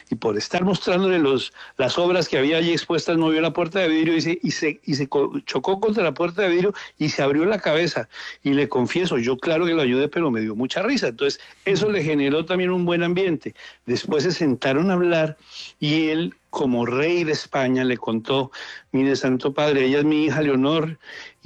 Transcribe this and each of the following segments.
y por estar mostrándole las obras que había allí expuestas, movió la puerta de vidrio chocó contra la puerta de vidrio y se abrió la cabeza. Y le confieso, yo claro que lo ayudé, pero me dio mucha risa. Entonces, eso le generó también un buen ambiente. Después se sentaron a hablar y él, como rey de España, le contó: mire, Santo Padre, ella es mi hija Leonor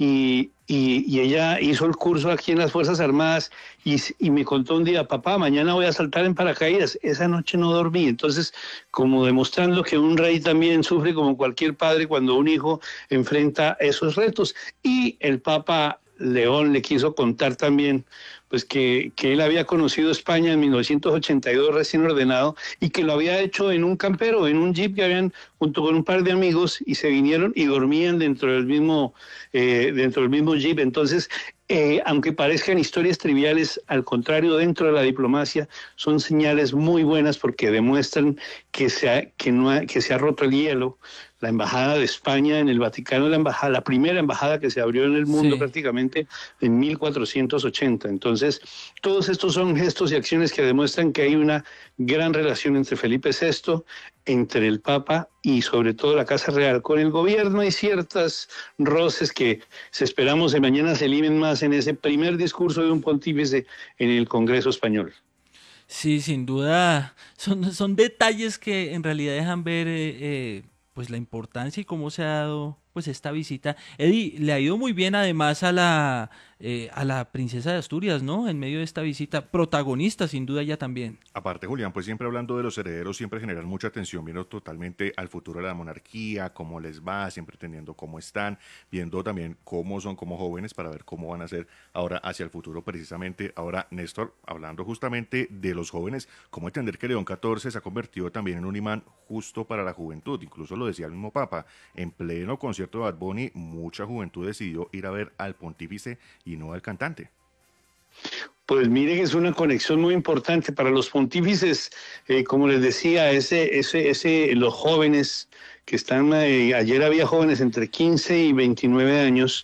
y ella hizo el curso aquí en las Fuerzas Armadas y me contó un día: papá, mañana voy a saltar en paracaídas. Esa noche no dormí. Entonces, como demostrando que un rey también sufre como cualquier padre cuando un hijo enfrenta esos retos. Y el Papa León le quiso contar también pues que él había conocido España en 1982 recién ordenado y que lo había hecho en un campero, en un jeep que habían junto con un par de amigos, y se vinieron y dormían dentro del mismo jeep. Entonces, aunque parezcan historias triviales, al contrario, dentro de la diplomacia son señales muy buenas porque demuestran que se ha roto el hielo. La embajada de España en el Vaticano, la primera embajada que se abrió en el mundo Sí. prácticamente en 1480. Entonces, todos estos son gestos y acciones que demuestran que hay una gran relación entre Felipe VI, entre el Papa y sobre todo la Casa Real. Con el gobierno hay ciertas roces que esperamos que mañana se limen más en ese primer discurso de un pontífice en el Congreso español. Sí, sin duda, son detalles que en realidad dejan ver pues la importancia y cómo se ha dado pues esta visita. Eddie, le ha ido muy bien además a la princesa de Asturias, ¿no? En medio de esta visita, protagonista sin duda ella también. Aparte, Julián, pues siempre hablando de los herederos, siempre generan mucha atención, viendo totalmente al futuro de la monarquía, cómo les va, siempre entendiendo cómo están, viendo también cómo son como jóvenes para ver cómo van a ser ahora hacia el futuro precisamente. Ahora, Néstor, hablando justamente de los jóvenes, cómo entender que León XIV se ha convertido también en un imán justo para la juventud, incluso lo decía el mismo Papa, en pleno concierto de Bad Bunny, mucha juventud decidió ir a ver al pontífice y no al cantante. Pues mire que es una conexión muy importante para los pontífices, como les decía, los jóvenes que están, ayer había jóvenes entre 15 y 29 años,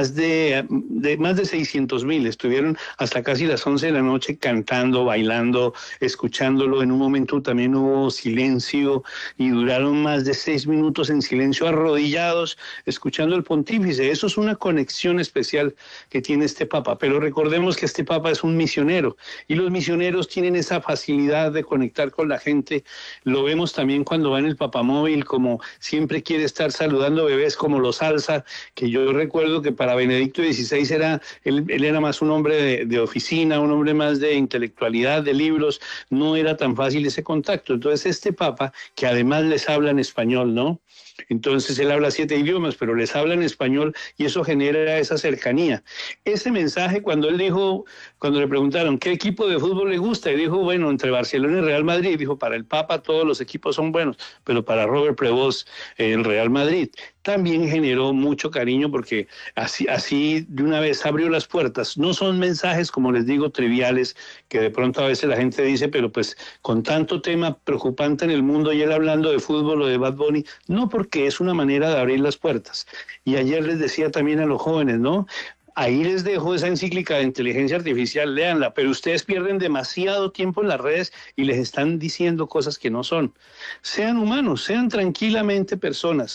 más de 600.000, estuvieron hasta casi las 11 de la noche cantando, bailando, escuchándolo. En un momento también hubo silencio y duraron más de 6 minutos en silencio, arrodillados, escuchando al pontífice. Eso es una conexión especial que tiene este Papa, pero recordemos que este Papa es un misionero y los misioneros tienen esa facilidad de conectar con la gente. Lo vemos también cuando va en el papamóvil, como siempre quiere estar saludando bebés, como los alza, que yo recuerdo que para Benedicto XVI él era más un hombre de oficina, un hombre más de intelectualidad, de libros, no era tan fácil ese contacto. Entonces este Papa, que además les habla en español, ¿no? Entonces él habla 7 idiomas, pero les habla en español y eso genera esa cercanía. Ese mensaje, cuando le preguntaron qué equipo de fútbol le gusta, y dijo, bueno, entre Barcelona y Real Madrid, dijo, para el Papa todos los equipos son buenos, pero para Robert Prevost el Real Madrid. También generó mucho cariño porque así de una vez abrió las puertas. No son mensajes, como les digo, triviales, que de pronto a veces la gente dice, pero pues con tanto tema preocupante en el mundo y él hablando de fútbol o de Bad Bunny, no, porque es una manera de abrir las puertas. Y ayer les decía también a los jóvenes, ¿no? Ahí les dejo esa encíclica de inteligencia artificial, léanla, pero ustedes pierden demasiado tiempo en las redes y les están diciendo cosas que no son. Sean humanos, sean tranquilamente personas,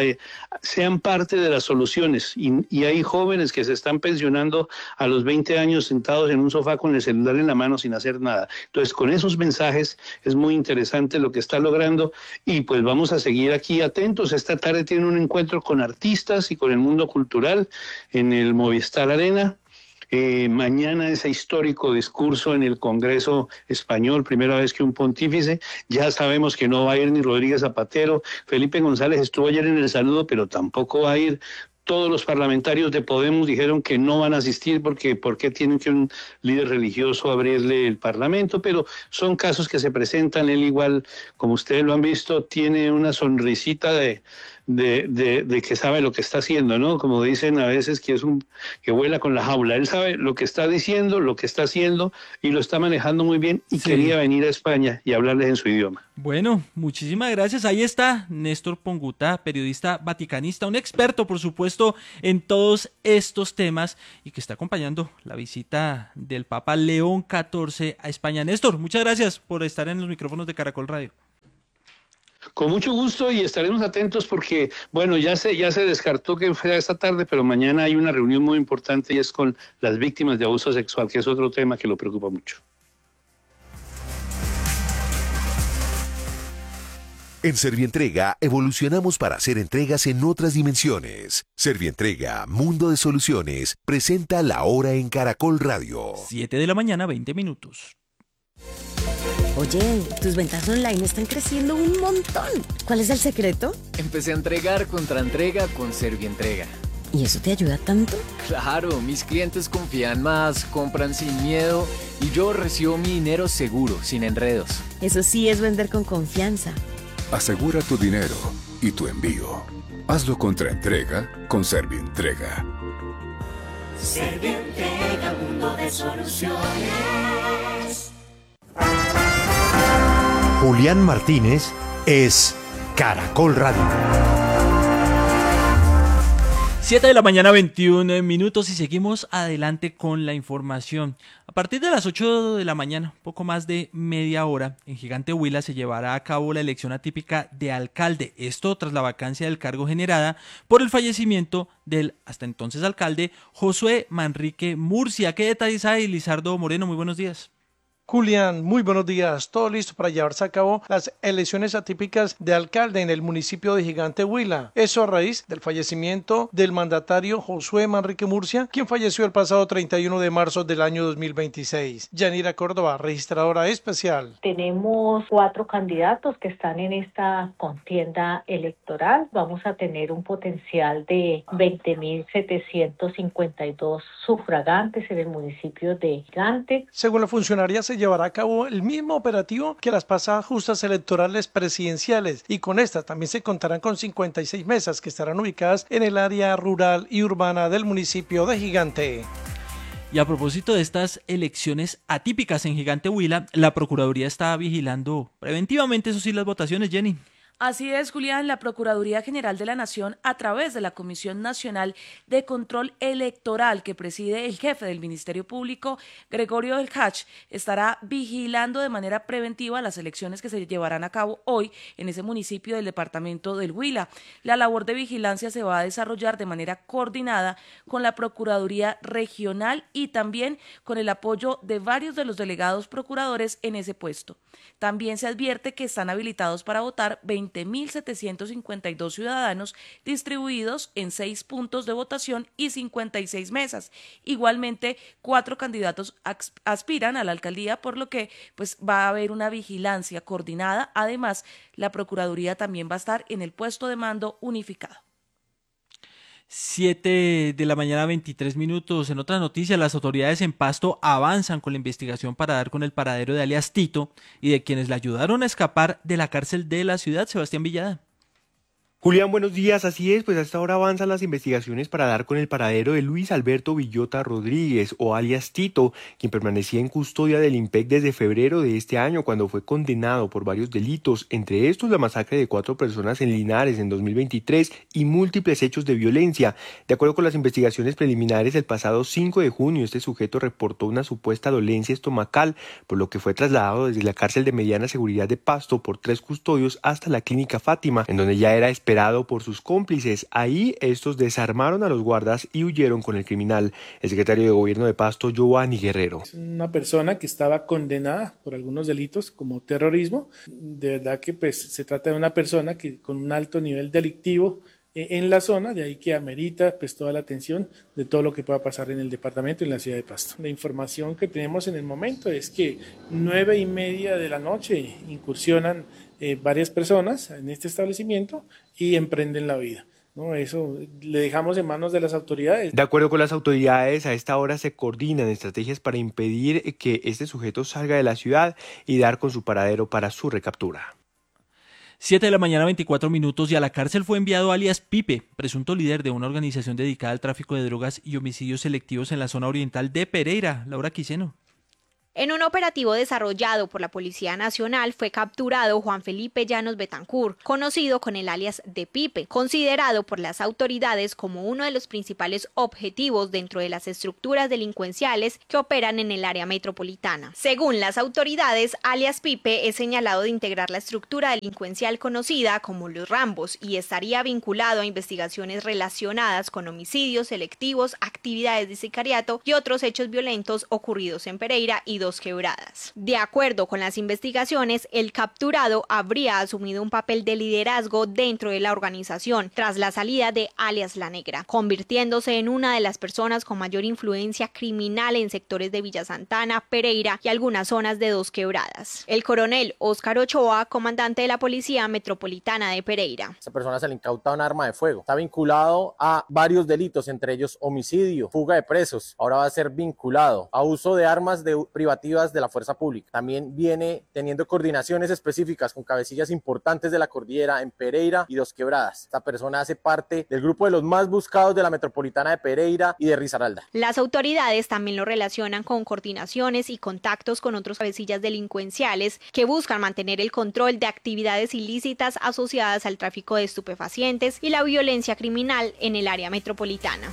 sean parte de las soluciones. Y hay jóvenes que se están pensionando a los 20 años sentados en un sofá con el celular en la mano sin hacer nada. Entonces, con esos mensajes es muy interesante lo que está logrando y pues vamos a seguir aquí atentos. Esta tarde tiene un encuentro con artistas y con el mundo cultural en el Movistar Arena. Mañana ese histórico discurso en el Congreso Español, primera vez que un pontífice. Ya sabemos que no va a ir ni Rodríguez Zapatero. Felipe González estuvo ayer en el saludo, pero tampoco va a ir. Todos los parlamentarios de Podemos dijeron que no van a asistir porque ¿por qué tienen que un líder religioso abrirle el parlamento? Pero son casos que se presentan. Él igual, como ustedes lo han visto, tiene una sonrisita de que sabe lo que está haciendo, ¿no? Como dicen a veces que vuela con la jaula. Él sabe lo que está diciendo, lo que está haciendo y lo está manejando muy bien y Sí. quería venir a España y hablarles en su idioma. Bueno, muchísimas gracias. Ahí está Néstor Ponguta, periodista vaticanista, un experto, por supuesto, en todos estos temas y que está acompañando la visita del Papa León XIV a España. Néstor, muchas gracias por estar en los micrófonos de Caracol Radio. Con mucho gusto y estaremos atentos porque, bueno, ya se descartó que fuera esta tarde, pero mañana hay una reunión muy importante y es con las víctimas de abuso sexual, que es otro tema que lo preocupa mucho. En Servientrega evolucionamos para hacer entregas en otras dimensiones. Servientrega, Mundo de Soluciones, presenta La Hora en Caracol Radio. 7 de la mañana, 20 minutos. Oye, tus ventas online están creciendo un montón. ¿Cuál es el secreto? Empecé a entregar contra entrega con Servientrega. ¿Y eso te ayuda tanto? Claro, mis clientes confían más, compran sin miedo y yo recibo mi dinero seguro, sin enredos. Eso sí es vender con confianza. Asegura tu dinero y tu envío. Hazlo contra entrega con Servientrega. Servientrega, mundo de soluciones. Julián Martínez es Caracol Radio. 7 de la mañana, 21 minutos y seguimos adelante con la información. A partir de las 8 de la mañana, poco más de media hora, en Gigante Huila se llevará a cabo la elección atípica de alcalde. Esto tras la vacancia del cargo generada por el fallecimiento del hasta entonces alcalde Josué Manrique Murcia. ¿Qué detalles hay, Lizardo Moreno? Muy buenos días. Julián, muy buenos días. Todo listo para llevarse a cabo las elecciones atípicas de alcalde en el municipio de Gigante Huila. Eso a raíz del fallecimiento del mandatario Josué Manrique Murcia, quien falleció el pasado 31 de marzo del año 2026. Yanira Córdoba, registradora especial. Tenemos 4 candidatos que están en esta contienda electoral. Vamos a tener un potencial de 20.752 sufragantes en el municipio de Gigante. Según la funcionaria, se llevará a cabo el mismo operativo que las pasadas justas electorales presidenciales y con esta también se contarán con 56 mesas que estarán ubicadas en el área rural y urbana del municipio de Gigante. Y a propósito de estas elecciones atípicas en Gigante Huila, la Procuraduría está vigilando preventivamente, eso sí, las votaciones, Jenny. Así es, Julián, la Procuraduría General de la Nación, a través de la Comisión Nacional de Control Electoral que preside el jefe del Ministerio Público, Gregorio del Hach, estará vigilando de manera preventiva las elecciones que se llevarán a cabo hoy en ese municipio del departamento del Huila. La labor de vigilancia se va a desarrollar de manera coordinada con la Procuraduría Regional y también con el apoyo de varios de los delegados procuradores en ese puesto. También se advierte que están habilitados para votar 20.752 ciudadanos distribuidos en 6 puntos de votación y 56 mesas. Igualmente, 4 candidatos aspiran a la alcaldía, por lo que pues va a haber una vigilancia coordinada. Además, la Procuraduría también va a estar en el puesto de mando unificado. 7 de la mañana, 23 minutos. En otras noticias, las autoridades en Pasto avanzan con la investigación para dar con el paradero de alias Tito y de quienes le ayudaron a escapar de la cárcel de la ciudad. Sebastián Villada. Julián, buenos días. Así es, pues hasta ahora avanzan las investigaciones para dar con el paradero de Luis Alberto Villota Rodríguez, o alias Tito, quien permanecía en custodia del IMPEC desde febrero de este año, cuando fue condenado por varios delitos, entre estos la masacre de 4 personas en Linares en 2023 y múltiples hechos de violencia. De acuerdo con las investigaciones preliminares, el pasado 5 de junio este sujeto reportó una supuesta dolencia estomacal, por lo que fue trasladado desde la cárcel de mediana seguridad de Pasto por 3 custodios hasta la clínica Fátima, en donde ya era esperado por sus cómplices. Ahí estos desarmaron a los guardas y huyeron con el criminal. El secretario de Gobierno de Pasto, Giovanni Guerrero. Es una persona que estaba condenada por algunos delitos como terrorismo. De verdad que pues se trata de una persona que con un alto nivel delictivo en la zona, de ahí que amerita pues toda la atención de todo lo que pueda pasar en el departamento y en la ciudad de Pasto. La información que tenemos en el momento es que 9:30 de la noche incursionan varias personas en este establecimiento y emprenden la vida, ¿no? Eso le dejamos en manos de las autoridades. De acuerdo con las autoridades, a esta hora se coordinan estrategias para impedir que este sujeto salga de la ciudad y dar con su paradero para su recaptura. 7 de la mañana, 24 minutos, y a la cárcel fue enviado alias Pipe, presunto líder de una organización dedicada al tráfico de drogas y homicidios selectivos en la zona oriental de Pereira. Laura Quiseno. En un operativo desarrollado por la Policía Nacional fue capturado Juan Felipe Llanos Betancourt, conocido con el alias de Pipe, considerado por las autoridades como uno de los principales objetivos dentro de las estructuras delincuenciales que operan en el área metropolitana. Según las autoridades, alias Pipe es señalado de integrar la estructura delincuencial conocida como los Rambos y estaría vinculado a investigaciones relacionadas con homicidios selectivos, actividades de sicariato y otros hechos violentos ocurridos en Pereira y Dos Quebradas. De acuerdo con las investigaciones, el capturado habría asumido un papel de liderazgo dentro de la organización tras la salida de alias La Negra, convirtiéndose en una de las personas con mayor influencia criminal en sectores de Villa Santana, Pereira y algunas zonas de Dos Quebradas. El coronel Óscar Ochoa, comandante de la Policía Metropolitana de Pereira. A esta persona se le incauta un arma de fuego. Está vinculado a varios delitos, entre ellos homicidio, fuga de presos. Ahora va a ser vinculado a uso de armas privativas de la fuerza pública. También viene teniendo coordinaciones específicas con cabecillas importantes de la cordillera en Pereira y Dos Quebradas. Esta persona hace parte del grupo de los más buscados de la metropolitana de Pereira y de Risaralda. Las autoridades también lo relacionan con coordinaciones y contactos con otros cabecillas delincuenciales que buscan mantener el control de actividades ilícitas asociadas al tráfico de estupefacientes y la violencia criminal en el área metropolitana.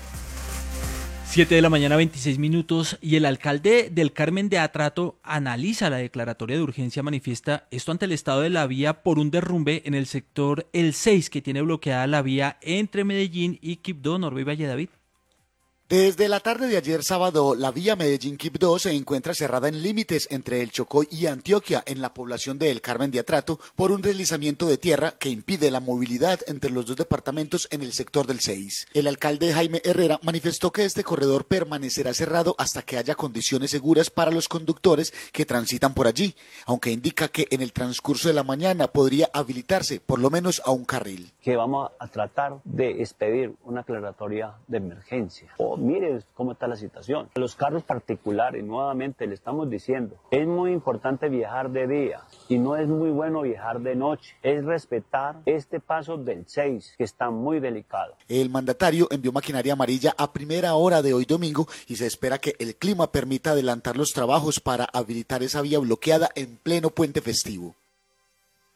7 de la mañana, 26 minutos, y el alcalde del Carmen de Atrato analiza la declaratoria de urgencia, manifiesta esto ante el estado de la vía por un derrumbe en el sector El 6, que tiene bloqueada la vía entre Medellín y Quibdó. Norbe y Valle, David. Desde la tarde de ayer sábado, la vía Medellín-Quibdó se encuentra cerrada en límites entre el Chocó y Antioquia, en la población de El Carmen de Atrato, por un deslizamiento de tierra que impide la movilidad entre los dos departamentos en el sector del 6. El alcalde Jaime Herrera manifestó que este corredor permanecerá cerrado hasta que haya condiciones seguras para los conductores que transitan por allí, aunque indica que en el transcurso de la mañana podría habilitarse por lo menos a un carril. Que vamos a tratar de expedir una aclaratoria de emergencia. Mire cómo está la situación. Los carros particulares, nuevamente le estamos diciendo, es muy importante viajar de día y no es muy bueno viajar de noche. Es respetar este paso del 6, que está muy delicado. El mandatario envió maquinaria amarilla a primera hora de hoy domingo y se espera que el clima permita adelantar los trabajos para habilitar esa vía bloqueada en pleno puente festivo.